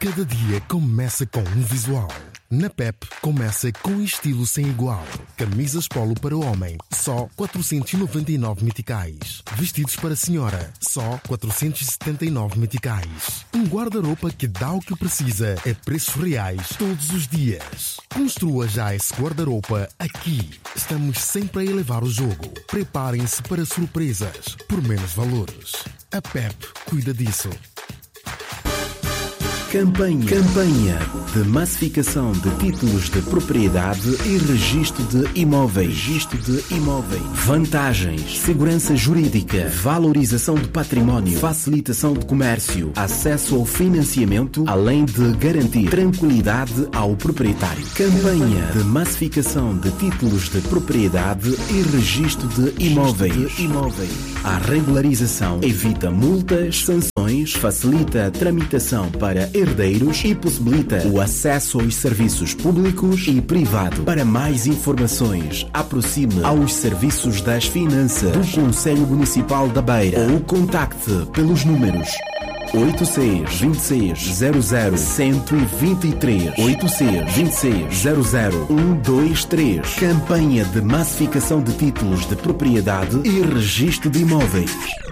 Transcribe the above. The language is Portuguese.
Cada dia começa com um visual. Na PEP, começa com estilo sem igual. Camisas polo para o homem, só 499 meticais. Vestidos para a senhora, só 479 meticais. Um guarda-roupa que dá o que precisa a preços reais todos os dias. Construa já esse guarda-roupa aqui. Estamos sempre a elevar o jogo. Preparem-se para surpresas por menos valores. A PEP cuida disso. Campanha de massificação de títulos de propriedade e registro de imóveis. Vantagens: segurança jurídica, valorização de património, facilitação de comércio, acesso ao financiamento, além de garantir tranquilidade ao proprietário. Campanha de massificação de títulos de propriedade e registro de imóveis. A regularização evita multas, sanções, facilita a tramitação para herdeiros e possibilita o acesso aos serviços públicos e privados. Para mais informações, aproxime aos serviços das finanças do Conselho Municipal da Beira ou contacte pelos números 86 26 00 123 86 26 00 123. Campanha de massificação de títulos de propriedade e registro de imóveis.